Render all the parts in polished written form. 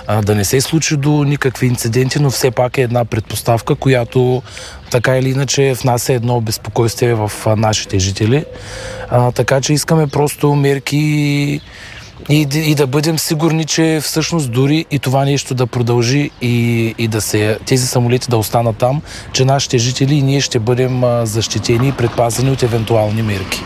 да не се случи до никакви инциденти, но все пак е една предпоставка, която така или иначе внася едно безпокойствие в нашите жители. Така че искаме просто мерки и да бъдем сигурни, че всъщност дори и това нещо да продължи и тези самолети да останат там, че нашите жители и ние ще бъдем защитени и предпазени от евентуални мерки.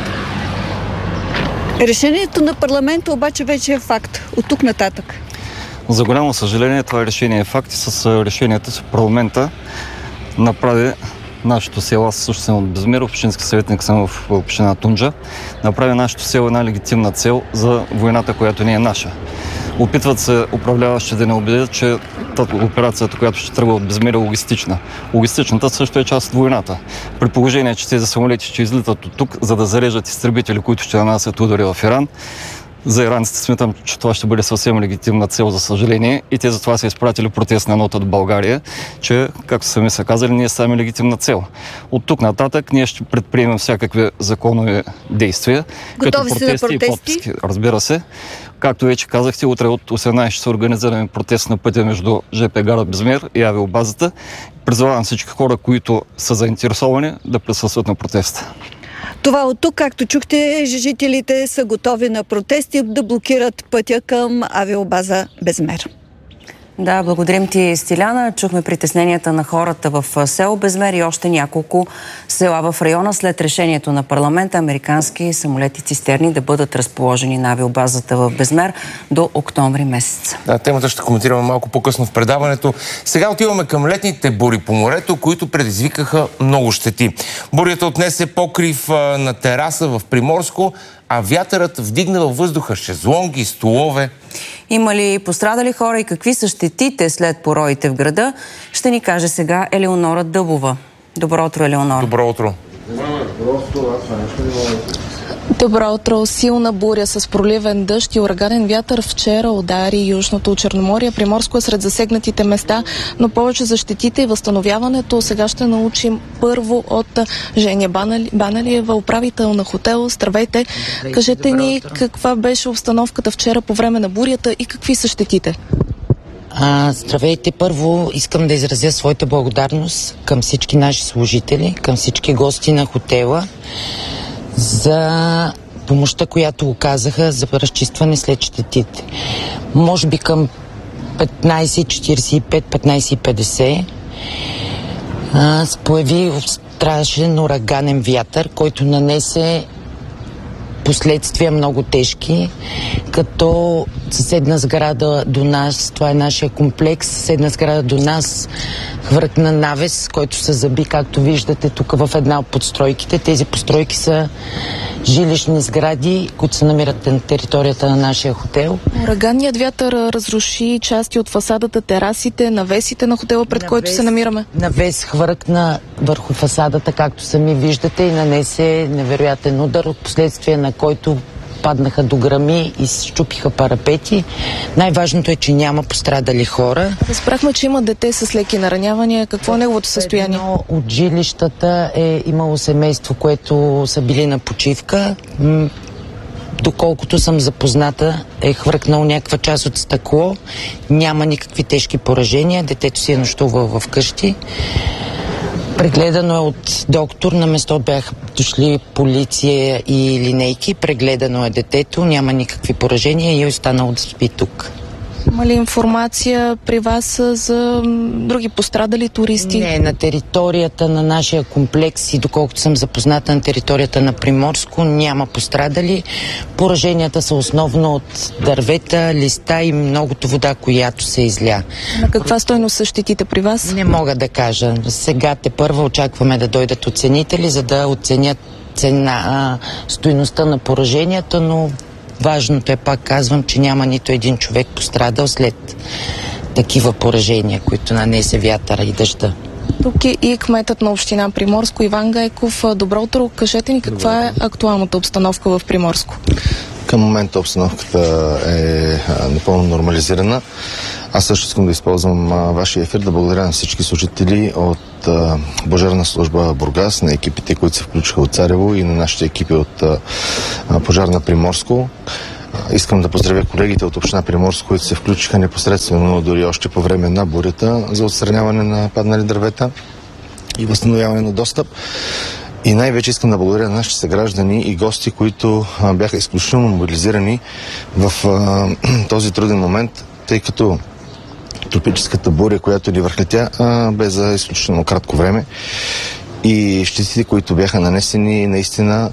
Решението на парламента обаче вече е факт. От тук нататък. За голямо съжаление това решение е факт и с решението си парламента направи нашето село, аз също съм от Безмер, общински съветник съм в община Тунджа, направи нашето село една легитимна цел за войната, която не е наша. Опитват се управляващи да не убедят, че операцията, която ще тръгва от Безмер, е логистична. Логистичната също е част от войната. При положение, че тези самолети ще излитат от тук, за да зареждат изтребители, които ще нанасят удари в Иран, за иранците смятам, че това ще бъде съвсем легитимна цел, за съжаление. И те затова са изпратили протестна нота до България, че, както сами са казали, ние сами легитимна цел. От тук нататък ние ще предприемем всякакви законови действия, готови като протести и подписки. Разбира се. Както вече казахте, утре от 18 ще организираме протест на пътя между ЖП гара Безмер и авиобазата. Призовавам всички хора, които са заинтересовани, да присъстват на протеста. Това от тук, както чухте, жителите са готови на протести да блокират пътя към авиобаза Безмер. Да, благодарим ти, Стиляна. Чухме притесненията на хората в село Безмер и още няколко села в района след решението на парламента американски самолети цистерни да бъдат разположени на авиобазата в Безмер до октомври месец. Да, темата ще коментираме малко по-късно в предаването. Сега отиваме към летните бури по морето, които предизвикаха много щети. Бурята отнесе покрив на тераса в Приморско, а вятърът вдигна във въздуха шезлонги, столове. Има ли пострадали хора и какви са щетите след пороите в града? Ще ни каже сега Елеонора Дъбова. Добро утро, Елеонора. Добро утро. Добро утро. Силна буря с проливен дъжд и ураганен вятър вчера удари южното Черноморие. Приморско е сред засегнатите места, но повече за щетите и възстановяването сега ще научим първо от Женя Баналиева, управител на хотел. Здравейте. Кажете ни каква беше обстановката вчера по време на бурята и какви са щетите? Здравейте! Първо искам да изразя своята благодарност към всички наши служители, към всички гости на хотела за помощта, която оказаха за разчистване след щетите. Може би към 15:45, 15:50 появи страшен ураганен вятър, който нанесе последствия много тежки, като съседна сграда до нас, това е нашия комплекс, съседна сграда до нас хвъркна навес, който се заби, както виждате тук в една от подстройките. Тези постройки са жилищни сгради, които се намират на територията на нашия хотел. Ураганният вятър разруши части от фасадата, терасите, навесите на хотела, пред който се намираме. Навес хвъркна върху фасадата, както сами виждате, и нанесе невероятен удар, от последствие на който паднаха до грами и счупиха парапети. Най-важното е, че няма пострадали хора. Разбрахме, че има дете с леки наранявания. Какво е неговото състояние? Едно от жилищата е имало семейство, което са били на почивка. Доколкото съм запозната, е хвъркнал някаква част от стъкло. Няма никакви тежки поражения. Детето си е нощувало вкъщи. Прегледано е от доктор, на место бяха дошли полиция и линейки. Прегледано е детето, няма никакви поражения и е останало да спи тук. Има ли информация при вас за други пострадали туристи? Не, на територията на нашия комплекс и доколкото съм запозната на територията на Приморско няма пострадали. Пораженията са основно от дървета, листа и многото вода, която се изля. На каква стойност са щетите при вас? Не мога да кажа. Сега тепърва очакваме да дойдат оценители, за да оценят стойността на пораженията, но важното е, пак казвам, че няма нито един човек пострадал след такива поражения, които нанесе вятъра и дъжда. Тук е и кметът на община Приморско, Иван Гайков. Добро утро. Кажете ни каква е актуалната обстановка в Приморско? Към момента обстановката е напълно нормализирана. Аз също искам да използвам вашия ефир да благодаря на всички служители от Пожарна служба Бургас, на екипите, които се включиха от Царево и на нашите екипи от Пожарна Приморско. Искам да поздравя колегите от община Приморско, които се включиха непосредствено, дори още по време на бурята, за отстраняване на паднали дървета и възстановяване на достъп. И най-вече искам да благодаря на нашите съграждани и гости, които бяха изключително мобилизирани в този труден момент, тъй като тропическата буря, която ни върхлетя, бе за изключително кратко време. И щетите, които бяха нанесени, наистина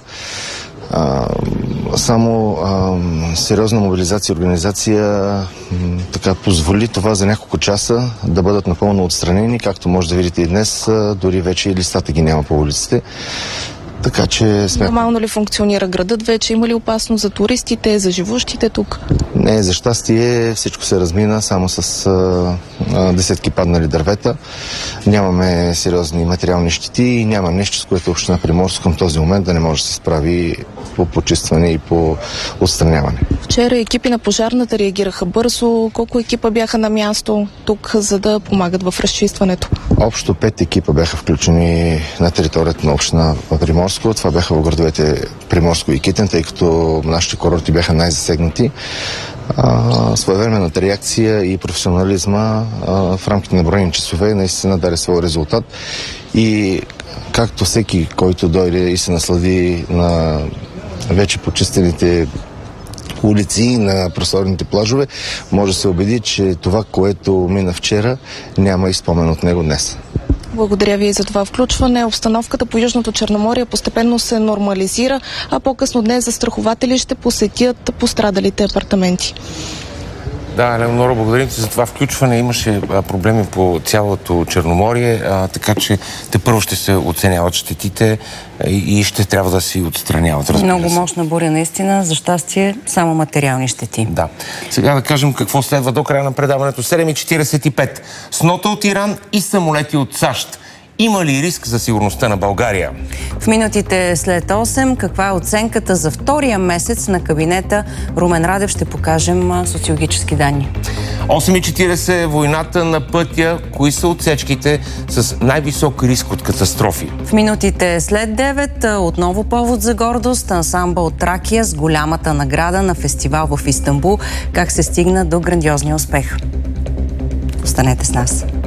само сериозна мобилизация и организация така позволи това за няколко часа да бъдат напълно отстранени, както може да видите и днес, дори вече и листата ги няма по улиците. Така че сме... Нормално ли функционира градът вече? Има ли опасност за туристите, за живущите тук? Не, за щастие всичко се размина само с десетки паднали дървета. Нямаме сериозни материални щети и няма нещо, с което община Приморско към този момент да не може да се справи по почистване и по отстраняване. Вчера екипи на пожарната реагираха бързо. Колко екипа бяха на място тук, за да помагат в разчистването? Общо 5 екипа бяха включени на територията на община Приморско. Това бяха в градовете Приморско и Китен, тъй като нашите курорти бяха най-засегнати. Своевременната реакция и професионализма в рамките на броени часове наистина даде своя резултат. И както всеки, който дойде и се наслади на вече почистените улици на просторните плажове, може да се убеди, че това, което мина вчера, няма и спомен от него днес. Благодаря ви за това включване. Обстановката по Южното Черноморие постепенно се нормализира, а по-късно днес застрахователи ще посетят пострадалите апартаменти. Да, Леонора, благодарим ти за това включване. Имаше проблеми по цялото Черноморие, така че тепърво ще се оценяват щетите и ще трябва да си отстраняват. Много мощна буря, наистина. За щастие, само материални щети. Да. Сега да кажем какво следва до края на предаването. 7:45. С нота от Иран и самолети от САЩ. Има ли риск за сигурността на България? В минутите след 8, каква е оценката за втория месец на кабинета Румен Радев, ще покажем социологически данни. 8:40, войната на пътя. Кои са отсечките с най-висок риск от катастрофи? В минутите след 9, отново повод за гордост. Ансамбъл от Тракия с голямата награда на фестивал в Истанбул. Как се стигна до грандиозния успех? Останете с нас.